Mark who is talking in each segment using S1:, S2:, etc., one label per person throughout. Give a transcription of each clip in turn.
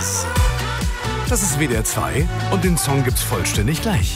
S1: Weiß. Das ist WDR 2 und den Song gibt's vollständig gleich.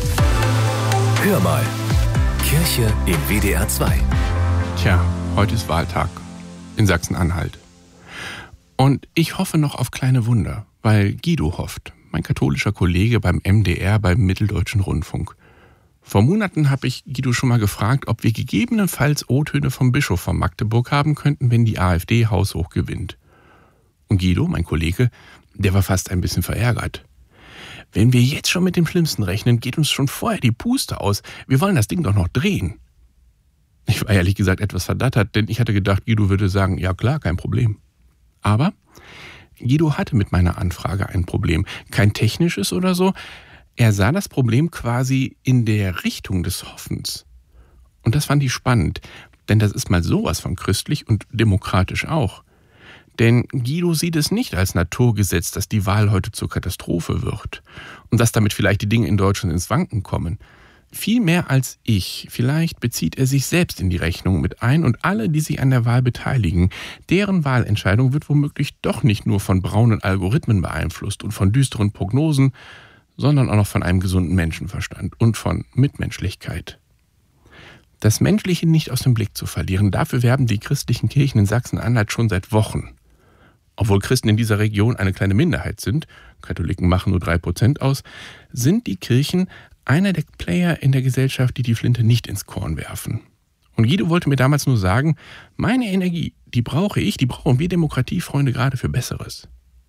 S2: Hör mal. Kirche im WDR 2.
S3: Tja, heute ist Wahltag in Sachsen-Anhalt. Und ich hoffe noch auf kleine Wunder, weil Guido hofft, mein katholischer Kollege beim MDR, beim Mitteldeutschen Rundfunk. Vor Monaten habe ich Guido schon mal gefragt, ob wir gegebenenfalls O-Töne vom Bischof von Magdeburg haben könnten, wenn die AfD haushoch gewinnt. Und Guido, mein Kollege, der war fast ein bisschen verärgert. Wenn wir jetzt schon mit dem Schlimmsten rechnen, geht uns schon vorher die Puste aus. Wir wollen das Ding doch noch drehen. Ich war ehrlich gesagt etwas verdattert, denn ich hatte gedacht, Guido würde sagen, ja klar, kein Problem. Aber Guido hatte mit meiner Anfrage ein Problem. Kein technisches oder so. Er sah das Problem quasi in der Richtung des Hoffens. Und das fand ich spannend, denn das ist mal sowas von christlich und demokratisch auch. Denn Guido sieht es nicht als Naturgesetz, dass die Wahl heute zur Katastrophe wird und dass damit vielleicht die Dinge in Deutschland ins Wanken kommen. Viel mehr als ich. Vielleicht bezieht er sich selbst in die Rechnung mit ein und alle, die sich an der Wahl beteiligen, deren Wahlentscheidung wird womöglich doch nicht nur von braunen Algorithmen beeinflusst und von düsteren Prognosen, sondern auch noch von einem gesunden Menschenverstand und von Mitmenschlichkeit. Das Menschliche nicht aus dem Blick zu verlieren, dafür werben die christlichen Kirchen in Sachsen-Anhalt schon seit Wochen. Obwohl Christen in dieser Region eine kleine Minderheit sind, Katholiken machen nur 3% aus, sind die Kirchen einer der Player in der Gesellschaft, die die Flinte nicht ins Korn werfen. Und Guido wollte mir damals nur sagen, meine Energie, die brauchen wir Demokratiefreunde gerade für Besseres.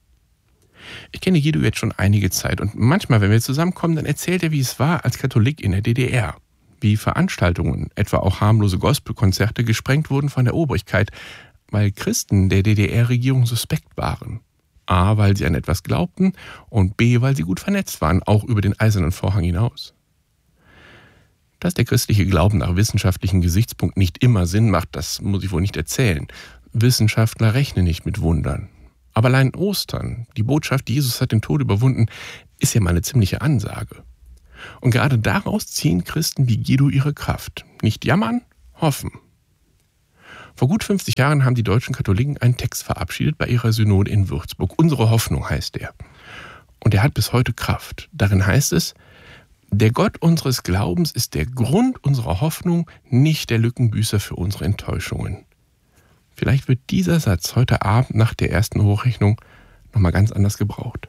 S3: Ich kenne Guido jetzt schon einige Zeit und manchmal, wenn wir zusammenkommen, dann erzählt er, wie es war als Katholik in der DDR. Wie Veranstaltungen, etwa auch harmlose Gospelkonzerte, gesprengt wurden von der Obrigkeit, weil Christen der DDR-Regierung suspekt waren. A, weil sie an etwas glaubten und B, weil sie gut vernetzt waren, auch über den Eisernen Vorhang hinaus. Dass der christliche Glauben nach wissenschaftlichen Gesichtspunkten nicht immer Sinn macht, das muss ich wohl nicht erzählen. Wissenschaftler rechnen nicht mit Wundern. Aber allein Ostern, die Botschaft, Jesus hat den Tod überwunden, ist ja mal eine ziemliche Ansage. Und gerade daraus ziehen Christen wie Guido ihre Kraft. Nicht jammern, hoffen. Vor gut 50 Jahren haben die deutschen Katholiken einen Text verabschiedet bei ihrer Synode in Würzburg. Unsere Hoffnung heißt er. Und er hat bis heute Kraft. Darin heißt es, der Gott unseres Glaubens ist der Grund unserer Hoffnung, nicht der Lückenbüßer für unsere Enttäuschungen. Vielleicht wird dieser Satz heute Abend nach der ersten Hochrechnung nochmal ganz anders gebraucht.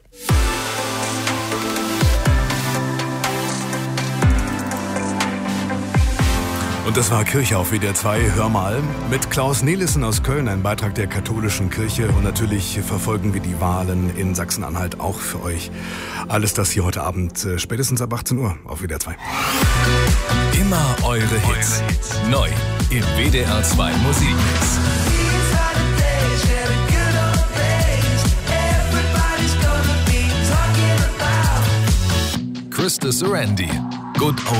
S1: Und das war Kirche auf WDR 2, Hör mal, mit Klaus Nelissen aus Köln, ein Beitrag der katholischen Kirche. Und natürlich verfolgen wir die Wahlen in Sachsen-Anhalt auch für euch. Alles das hier heute Abend, spätestens ab 18 Uhr auf WDR 2.
S2: Immer eure Hits. Neu im WDR 2 Musikmix. Christus Randy. Good